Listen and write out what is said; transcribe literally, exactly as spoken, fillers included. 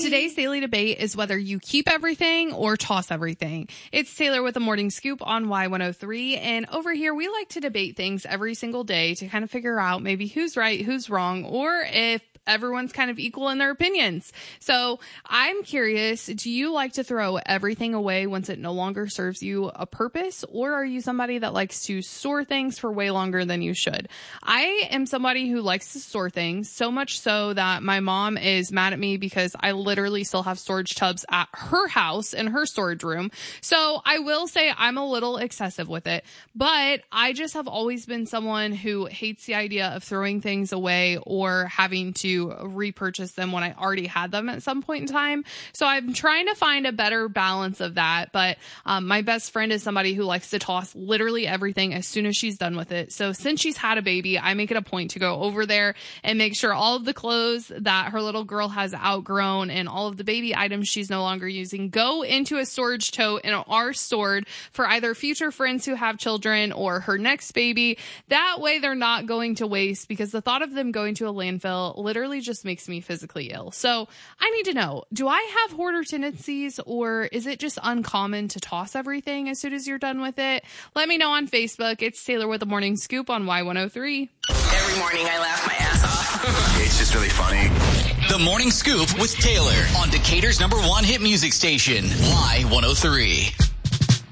Today's daily debate is whether you keep everything or toss everything. It's Taylor with the Morning Scoop on Y one oh three. And over here, we like to debate things every single day to kind of figure out maybe who's right, who's wrong, or if everyone's kind of equal in their opinions. So I'm curious, do you like to throw everything away once it no longer serves you a purpose? Or are you somebody that likes to store things for way longer than you should? I am somebody who likes to store things, so much so that my mom is mad at me because I literally still have storage tubs at her house in her storage room. So I will say I'm a little excessive with it, but I just have always been someone who hates the idea of throwing things away or having to repurchase them when I already had them at some point in time. So I'm trying to find a better balance of that. But um, my best friend is somebody who likes to toss literally everything as soon as she's done with it. So since she's had a baby, I make it a point to go over there and make sure all of the clothes that her little girl has outgrown and all of the baby items she's no longer using go into a storage tote and are stored for either future friends who have children or her next baby. That way they're not going to waste, because the thought of them going to a landfill literally just makes me physically ill. So I need to know, do I have hoarder tendencies, or is it just uncommon to toss everything as soon as you're done with it? Let me know on Facebook. It's Taylor with the Morning Scoop on Y one oh three. Every morning I laugh my ass off. It's just really funny. The Morning Scoop with Taylor on Decatur's number one hit music station, Y one oh three.